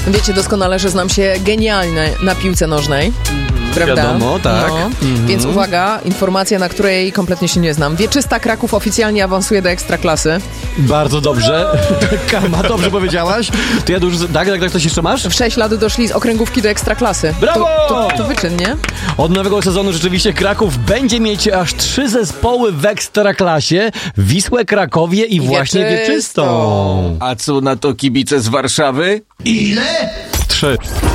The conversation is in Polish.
Wiecie doskonale, że znam się genialnie na piłce nożnej. Prawda? Wiadomo, tak. No. Więc uwaga, informacja, na której kompletnie się nie znam. Wieczysta Kraków oficjalnie awansuje do Ekstraklasy. Bardzo dobrze. Karma, dobrze powiedziałaś. To ja dużo... Tak, coś jeszcze masz? W 6 lat doszli z okręgówki do Ekstraklasy. Brawo! To wyczyn, nie? Od nowego sezonu rzeczywiście Kraków będzie mieć aż 3 zespoły w Ekstraklasie. Wisłę, Krakowie i właśnie Wieczystą. A co na to kibice z Warszawy? Ile? 3.